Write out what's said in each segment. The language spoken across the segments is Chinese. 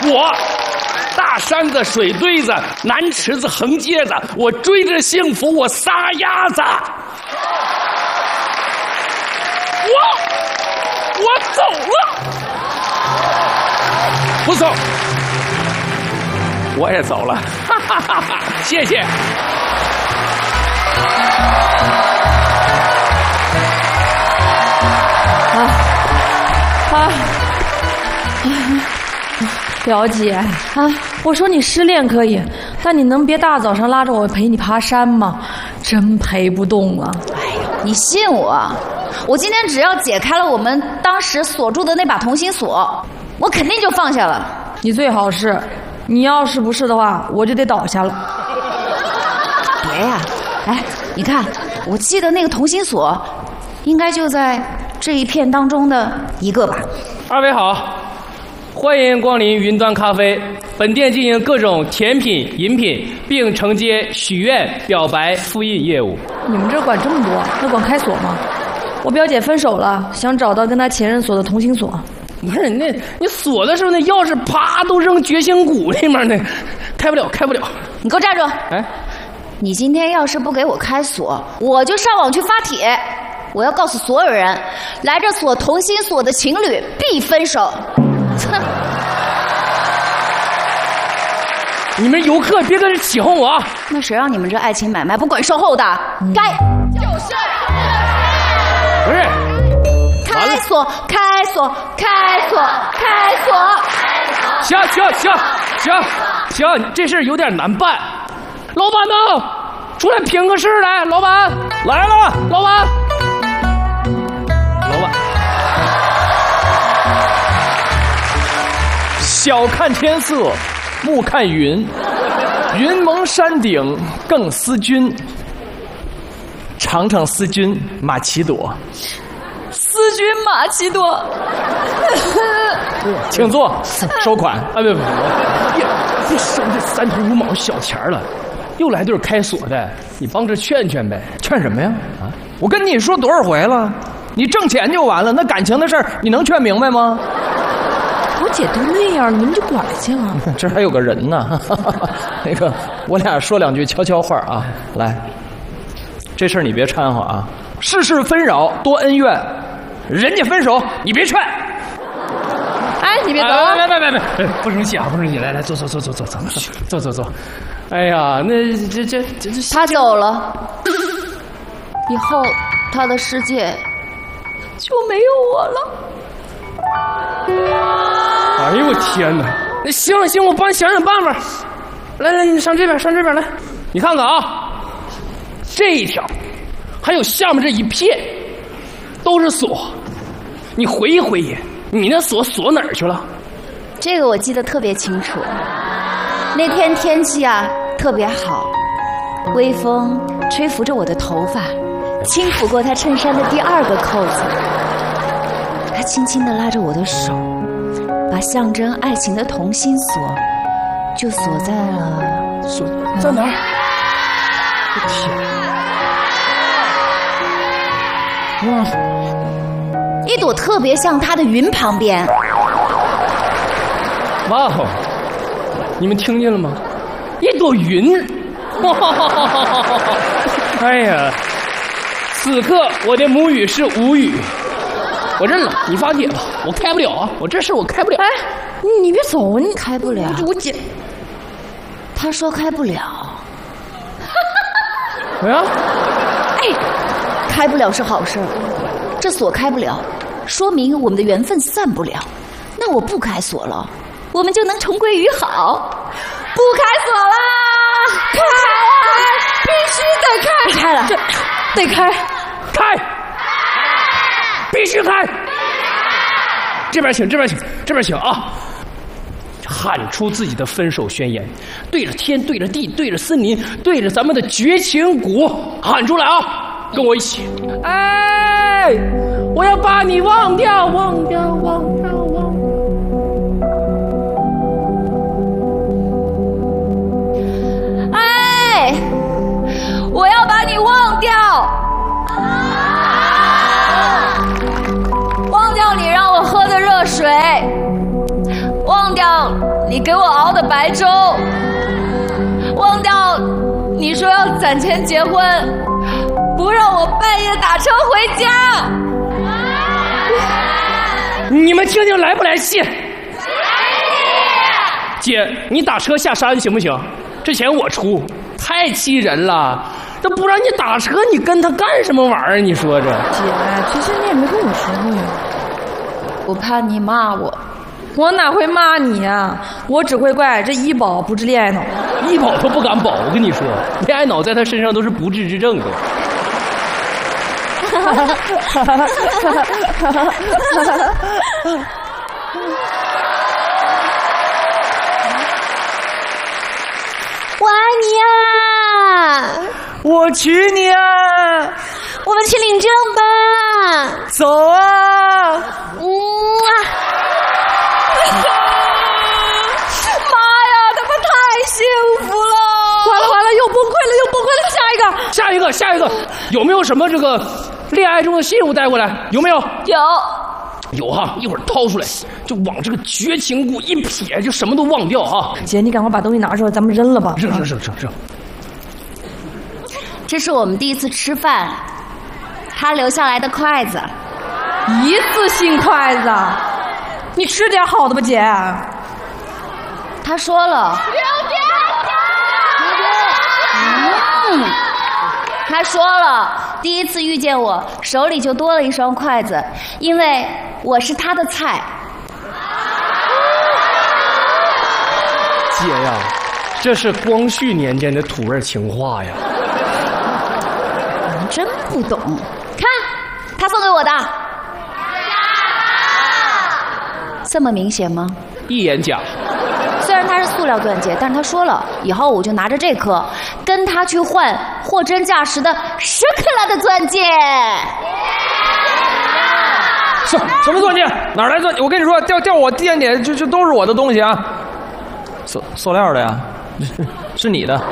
我大山子、水堆子、南池子、横街子，我追着幸福，我撒丫子。我走了，不走，我也走了，哈哈哈哈！谢谢。 表姐啊，我说你失恋可以，但你能别大早上拉着我陪你爬山吗？真陪不动了。 哎呀，你信我，我今天只要解开了我们当时锁住的那把同心锁，我肯定就放下了。 你最好是，你要是不是的话，我就得倒下了。 别呀，哎，你看，我记得那个同心锁，应该就在这一片当中的一个吧。 二位好，欢迎光临云端咖啡。本店经营各种甜品、饮品，并承接许愿、表白、复印业务。 你们这管这么多，那管开锁吗？我表姐分手了，想找到跟她前任锁的同心锁。 不是你锁的时候那钥匙啪都扔绝情谷里面呢，开不了。 你给我站住！ 哎， 你今天要是不给我开锁，我就上网去发帖，我要告诉所有人，来这锁同心锁的情侣必分手。哼！ 你们游客别搁这起哄我啊！ 那谁让你们这爱情买卖不管售后的？该就是不是。 开锁，开锁，开锁，开锁！ 行，这事儿有点难办。老板呢？出来评个事来，老板来了，老板。 晓看天色，暮看云，云蒙山顶更思君。长长思君马其朵， 思君马其朵。 请坐，收款。 啊，别收这3头5毛小钱了，又来对开锁的，你帮着劝劝呗。 劝什么呀？啊，我跟你说多少回了，你挣钱就完了，那感情的事儿你能劝明白吗？ 我姐都那样，你们就管去啊。 这还有个人呢。那个，我俩说2句悄悄话啊。来，这事儿你别掺和啊。世事纷扰多恩怨，人家分手你别劝。 哎，你别走！ 别，不生气啊，不生气。来，坐。哎呀，那这， 他走了，以后他的世界就没有我了。 哎呦我天哪！那行，我帮你想想办法。来，你上这边来。你看看啊，这一条，还有下面这一片，都是锁。你回忆回忆，你那锁哪儿去了？ 这个我记得特别清楚。那天天气啊特别好，微风吹拂着我的头发，轻抚过他衬衫的第2个扣子。他轻轻地拉着我的手，把象征爱情的同心锁就锁在了锁在哪儿？我天！ 哇，一朵特别像他的云旁边。 哇哦！你们听见了吗？一朵云！哎呀，此刻我的母语是无语。我认了，你发帖吧，我开不了啊，我这事我开不了。 哎，你别走，你开不了。 我姐， 他说开不了。 哎呀， 哎，开不了是好事，这锁开不了，说明我们的缘分散不了。那我不开锁了，我们就能重归于好。不开锁啦！开，必须得开！ 不开了，得开， 开！必须开！这边请啊！喊出自己的分手宣言，对着天，对着地，对着森林，对着咱们的绝情谷喊出来啊！跟我一起，哎，我要把你忘掉，忘掉。 哎，我要把你忘掉。忘掉你让我喝的热水，忘忘掉你给我熬的白粥，忘掉你说要攒钱结婚，不让我半夜打车回家。 你们听听来不来气？姐，你打车下山行不行？这钱我出，太气人了。这不让你打车，你跟他干什么玩意儿？你说这？ 姐，其实你也没跟我说过呀。我怕你骂我。我哪会骂你呀？我只会怪这医保不治恋爱脑。 医保都不敢保，我跟你说，恋爱脑在他身上都是不治之症的。 我爱你呀！ 我娶你啊！ 我们去领证吧！ 走啊！ 妈呀，他们太幸福了！完了，又崩溃了， 下一个，有没有什么这个恋爱中的信物带过来？有没有？有哈，一会儿掏出来，就往这个绝情谷一撇，就什么都忘掉啊！ 姐，你赶快把东西拿出来，咱们扔了吧。 扔。 这是我们第一次吃饭，他留下来的筷子。 一次性筷子，你吃点好的吧，姐。 他说了，他说了，第一次遇见我，手里就多了一双筷子，因为我是他的菜。 姐呀，这是光绪年间的土味情话呀！ 你真不懂，看，他送给我的，这么明显吗？ 一眼假。 虽然它是塑料钻戒，但是他说了，以后我就拿着这颗，跟他去换货真价实的10克拉的钻戒。 什么钻戒？哪来钻戒？我跟你说，掉我店里就都是我的东西啊！塑料的呀，是你的。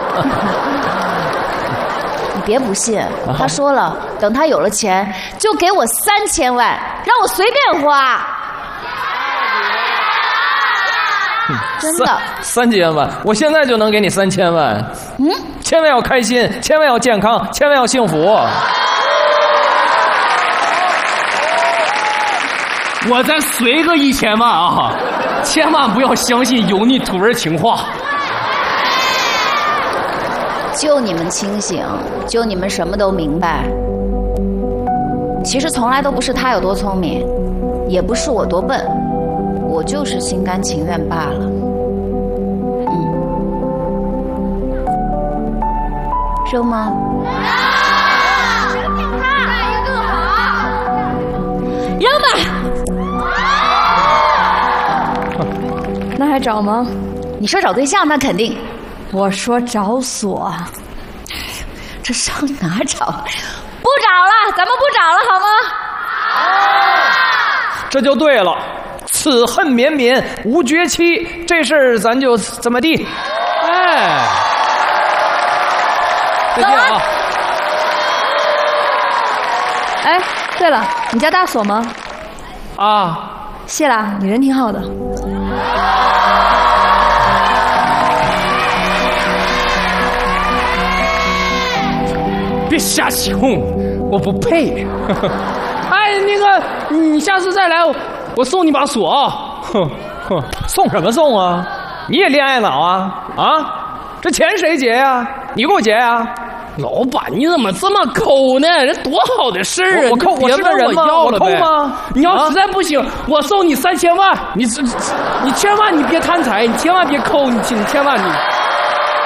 你别不信，他说了，等他有了钱，就给我3000万，让我随便花。真的 3000万，我现在就能给你3000万。千万要开心，千万要健康，千万要幸福。 我再随个1000万啊！千万不要相信油腻土味情话。 就你们清醒，就你们什么都明白。其实从来都不是他有多聪明，也不是我多笨，我就是心甘情愿罢了。扔吗？扔吧！ 那还找吗？ 你说找对象那肯定， 我说找锁。 这上哪找？不找了，咱们不找了好吗？ 这就对了，此恨绵绵无绝期，这事儿咱就这么地。哎，再见啊！ 哎，对了，你家大锁吗？ 啊， 谢了，你人挺好的。 别瞎起哄，我不配。哎，那个，你下次再来，我送你把锁啊。 送什么送啊？你也恋爱脑啊？啊？这钱谁结呀？你给我结呀？ 老板，你怎么这么抠呢？这多好的事儿啊！ 我抠，我是个人吗？ 要了呗。 我抠吗？ 你要实在不行，我送你3000万。你千万你别贪财，你千万别抠，你千万你。